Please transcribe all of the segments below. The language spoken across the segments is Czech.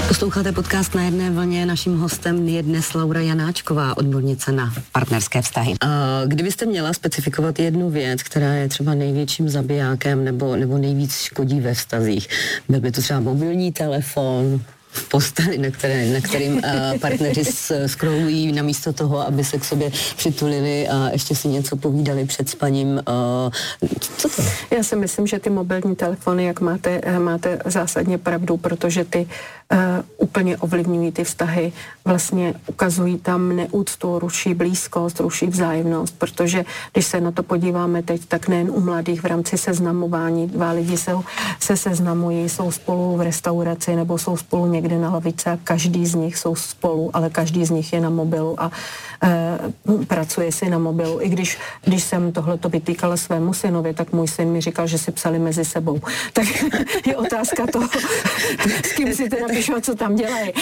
Posloucháte podcast Na jedné vlně. Naším hostem je dnes Laura Janáčková, odbornice na partnerské vztahy. Kdybyste měla specifikovat jednu věc, která je třeba největším zabijákem nebo nejvíc škodí ve vztazích, byl by to třeba mobilní telefon v posteli, na kterým partneři scrollují namísto toho, aby se k sobě přitulili a ještě si něco povídali před spaním. Co to je? Já si myslím, že ty mobilní telefony, jak máte zásadně pravdu, protože ty úplně ovlivňují ty vztahy, vlastně ukazují tam neúctu, ruší blízkost, ruší vzájemnost, protože když se na to podíváme teď, tak nejen u mladých v rámci seznamování, dva lidi se seznamují, jsou spolu v restauraci nebo jsou spolu někde na lavice a každý z nich jsou spolu, ale každý z nich je na mobilu a pracuje si na mobilu. I když jsem tohleto vytýkala svému synovi, tak můj syn mi říkal, že si psali mezi sebou. Tak je otázka toho, s kým si teda píšou, co tam dělají.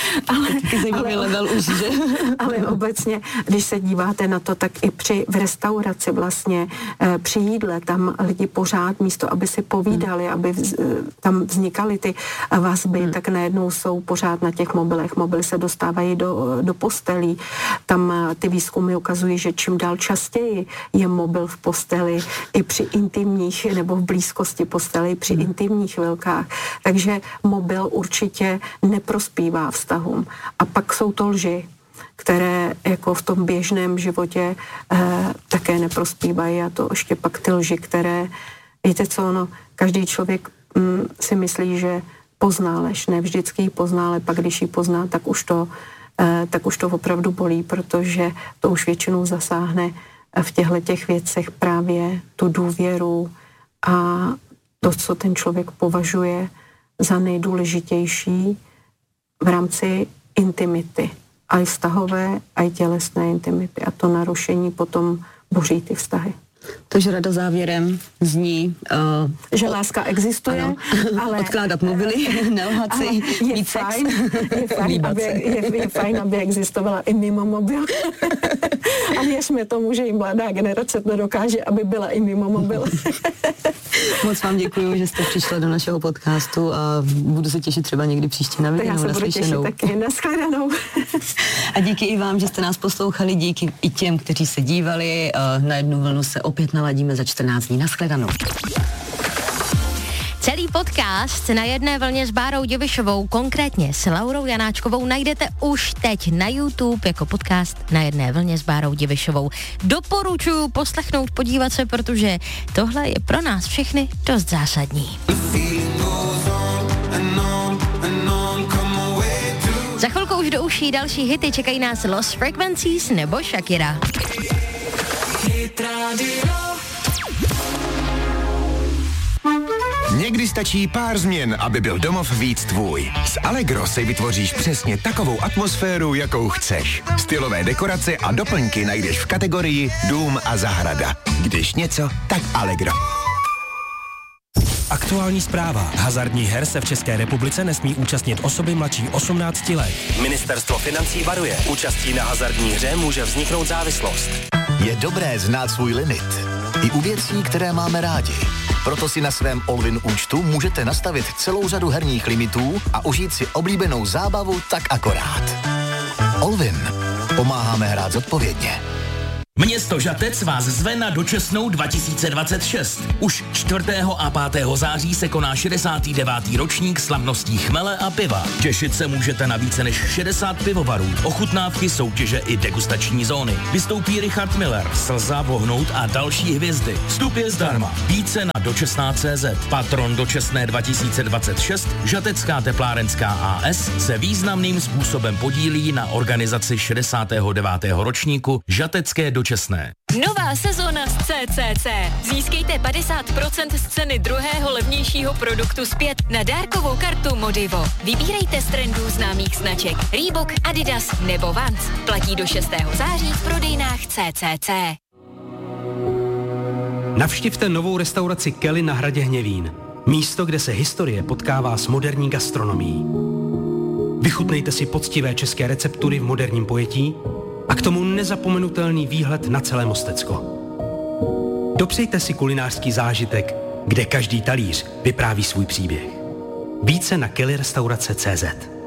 Ale obecně, když se díváte na to, tak i v restauraci vlastně při jídle tam lidi pořád místo, aby si povídali, aby tam vznikaly ty vazby, tak najednou jsou pořád na těch mobilech. Mobily se dostávají do postelí. Tam ty výzkumy ukazují, že čím dál častěji je mobil v posteli i při intimních nebo v blízkosti posteli, při intimních chvilkách. Takže mobil určitě neprospívá vztahům. A pak jsou to lži, které jako v tom běžném životě také neprospívají. A to ještě pak ty lži, které, víte co, každý člověk si myslí, že pozná lež. Ne vždycky ji pozná, ale pak když ji pozná, tak už to opravdu bolí, protože to už většinou zasáhne v těch věcech právě tu důvěru a to, co ten člověk považuje za nejdůležitější v rámci intimity. A i vztahové, a i tělesné intimity. A to narušení potom boří ty vztahy. Takže rada závěrem zní... že láska existuje, ano, ale... Odkládat mobily, nelhat si, mít sex. Je fajn, aby existovala i mimo mobil. A věřme tomu, že i mladá generace to dokáže, aby byla i mimo mobil. Moc vám děkuju, že jste přišla do našeho podcastu a budu se těšit třeba někdy příště na viděnou, naslyšenou. Já se budu těšit taky, nashledanou. A díky i vám, že jste nás poslouchali, díky i těm, kteří se dívali. Na jednu vlnu se opět naladíme za 14 dní. Nashledanou. Celý podcast Na jedné vlně s Bárou Divišovou, konkrétně s Laurou Janáčkovou, najdete už teď na YouTube jako podcast Na jedné vlně s Bárou Divišovou. Doporučuji poslechnout, podívat se, protože tohle je pro nás všechny dost zásadní. Za chvilku už do uší další hity, čekají nás Lost Frequencies nebo Shakira. Někdy stačí pár změn, aby byl domov víc tvůj. S Allegro si vytvoříš přesně takovou atmosféru, jakou chceš. Stylové dekorace a doplňky najdeš v kategorii Dům a zahrada. Když něco, tak Allegro. Aktuální zpráva. Hazardních her se v České republice nesmí účastnit osoby mladší 18 let. Ministerstvo financí varuje. Účastí na hazardní hře může vzniknout závislost. Je dobré znát svůj limit. I u věcí, které máme rádi. Proto si na svém Allwyn účtu můžete nastavit celou řadu herních limitů a užít si oblíbenou zábavu tak akorát. Allwyn. Pomáháme hrát zodpovědně. Město Žatec vás zve na Dočesnou 2026. Už 4. a 5. září se koná 69. ročník slavností chmele a piva. Těšit se můžete na více než 60 pivovarů, ochutnávky, soutěže i degustační zóny. Vystoupí Richard Miller, Slza, Vohnout a další hvězdy. Vstup je zdarma. Více na dočesná.cz. Patron Dočesné 2026, Žatecká teplárenská AS, se významným způsobem podílí na organizaci 69. ročníku Žatecké dočesné. Nová sezóna z CCC. Získejte 50% z ceny druhého levnějšího produktu zpět na dárkovou kartu Modivo. Vybírejte z trendů známých značek Reebok, Adidas nebo Vans. Platí do 6. září v prodejnách CCC. Navštivte novou restauraci Kelly na hradě Hněvín. Místo, kde se historie potkává s moderní gastronomií. Vychutnejte si poctivé české receptury v moderním pojetí a k tomu nezapomenutelný výhled na celé Mostecko. Dopřejte si kulinářský zážitek, kde každý talíř vypráví svůj příběh. Více na kellyrestaurace.cz.